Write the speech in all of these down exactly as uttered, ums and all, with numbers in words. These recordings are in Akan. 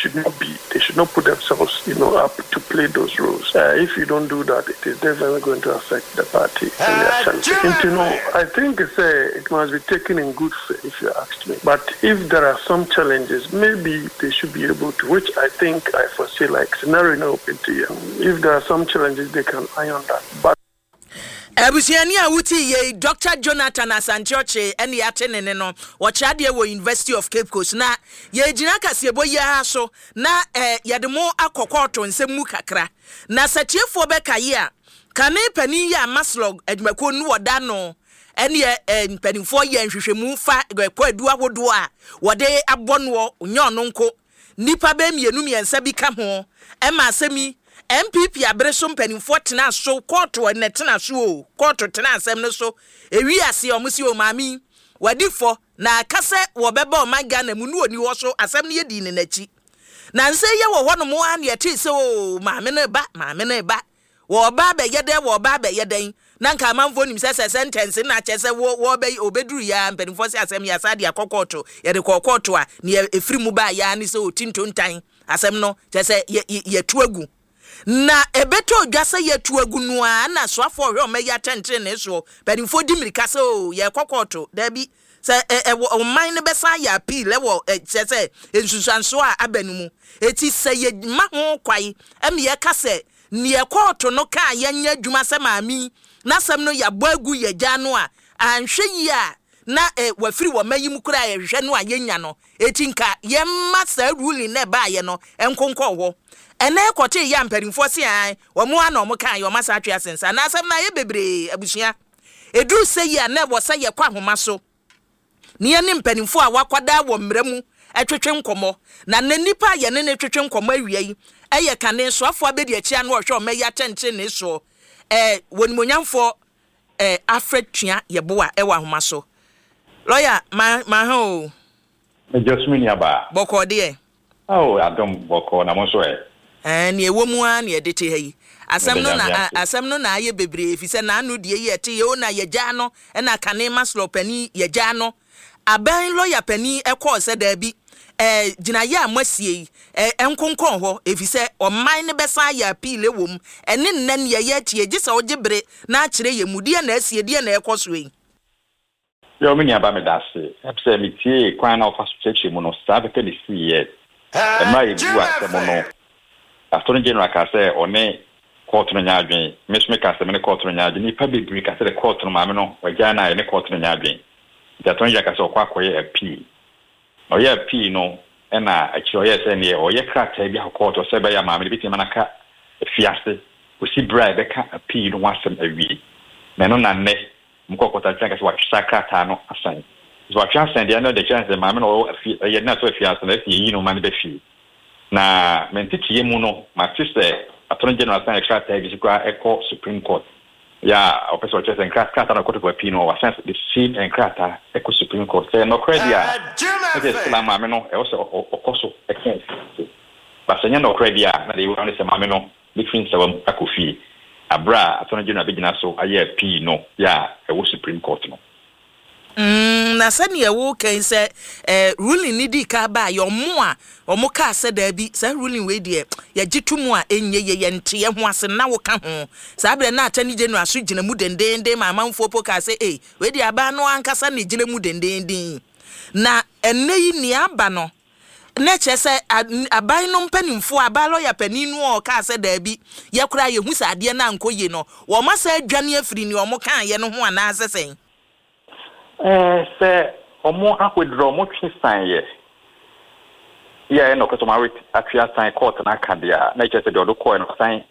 should not be. They should not put themselves, you know, up to play those roles. Uh, if you don't do that, it is definitely going to affect the party and the assembly. And, you know, I think it's a, it must be taken in good faith, if you ask me. But if there are some challenges, maybe they should be able to, which I think I foresee like scenario now open to you. If there are some challenges, they can iron that. But Abusiani awuti ye Doctor Jonathan Asantioche eni atene no wochade wo University of Cape Coast na ye gina kase boya so na eh yademo akokoto nsemu kakra na satiefo beka ye a kane pani ya maslog adwumako nu woda no eni eh mpanimfo ye nhwehwemu fa kwa adu ahodo a wode abono onye ononko nipa be mienu miensa bi ka ho e ma asemi M P P abreso mpanimfo tena so court wa netena so court tena asem no so ewi ase omusi o mami wadifo na akase wo beba o maga na mu nu oni wo so asem ne yedi ne nachi na nse ye wo hono mo an ye ti se o mami ne ba mami ne ba wo ba be yede wo ba be yeden na nka manfo nim se sentence na chese wo wo be obeduru ya mpanimfo se asem ya sade akokoto ye de kokoto a ne efiri mu ba ya ni se o tintontan asem no chese ye ye tuagu na ebeto dwase yetu agunu a na soafo hwe o meya tentre ne so pedimfo di mirika se o ye kokoto da bi se o man ne besa ya appeal e wo se se ensusanso a abanumu eti se ye ma ho kwai em ye ka se ne ye koto no ka ye nya adwuma se maami na sem no ya boagu ye gya no a anhwe yi a na e wafiri wo mayim kura ye hwe no a ye nya no eti nka ye ma sa ruling na ba ye no enkonko ho ene kote ya mperimfo se an wo mo ana mo kan yo masa atwe asensa na asem na ye bebre abusua edu se ya na wo se ye kwa homa so ne ye ne mperimfo a wakwada wo mremu atwetwe nkomo na nanipa ye ne ne twetwe nkomo awiei eye kane so afo abedi achi anu ohwe o meya tenche ne so eh wonimonyamfo eh afretua ye boa e wa homa so lawyer ma ma ho Jasmine aba boko de oh adom boko na mo so e eh ne ewomu a ne edete hayi asem no na asem no na aye bebre efise na anu de ye ete ye ona ye gya no na kane maslo pani ye gya no aban lawyer pani e call se da bi eh gina ye amasie eh enkonkon ho efise o man ne besa ya appeal ewom ene nne ne ye tie gise o gibre na akire ye mudie na asie die na ekoso yi yo me nya ba me dase epse mi tie kwan na ofa cheche mu no sabe ke ni si ye e mai bua se mo no Attorney General ka say one court no nya adwen mesme ka say me court no nya adwen ni pa bebre ka say court no ma me no wagya na ye court no nya adwen the Attorney General ka say okwa koye appeal o ye appeal no e na achi o ye say ne o ye krata bi ha court o say be ya ma me bi ti manaka fiase o si bra be ka appeal no wasem awie me no na ne mkokota tsanka so watsa krata no asan so watsa asan dia no the chance ma me no ye na so fiase na fi yi no ma ne be fi na mentitie mu no matise Attorney General san krata bi sikwa eko Supreme Court ya opeso chese krata na court of appeal no wa sense the same and krata eko Supreme Court say no credit it is la ma me no e so okoso expense ba senya no credit na dey want say ma me no between seven akofi abra Attorney General bigina so aye appeal no ya e Supreme Court no Mm, na sani ya wo kan se eh ruling ni di ka ba yo mo a o mo ka se da bi sa ruling we die ya gitumu a enye ye ye nte ye ho ase na wo ka ho sa bre na Attorney General so gina mu dendende ma manfo po ka se eh we di aba no ankasa ne gina mu dendende na enne yi ni aba no na che se aban no mpanimfo aba lawyer paninu o ka se da bi ye kura ye hu sa ade na ankoye no wo ma sa adwane afiri ni o mo kan ye no ho ana asesen Eh, se omo akwedro mo twisan ye. Yeah, no ko to ma atria sign court na kadia. Na che se de odo ko no sign.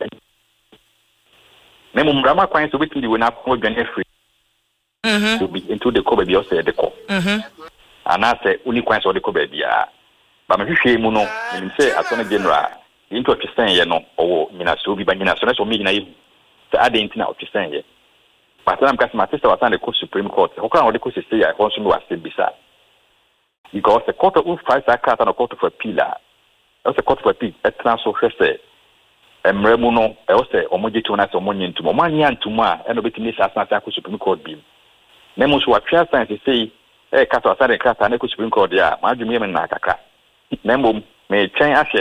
Me mum rama kwan so bitindi we na ko dwane free. Mhm. To be into the ko be o se de ko. Mhm. Ana se uni kwan so de ko be bia. Ba me hwehwe mu no, me say Attorney General into twisan ye no owo nyina so bi ba nyina so na so mi nyina yi. Se ade ntina o twisan ye. But I'm casting my sister was on the Supreme Court. How can the court say I want to know still beside? Because the court of five that cat and a court of appeal. That's a court of appeal. A transfer say and Remuno, I was say Omoji to Nasa Monian to Momani and to Ma, and a bit in this as not Supreme Court beam. Nemos were try science to say, eh, cat outside a cat and a Supreme Court, yeah, my dream and Nakaka. Nemo may change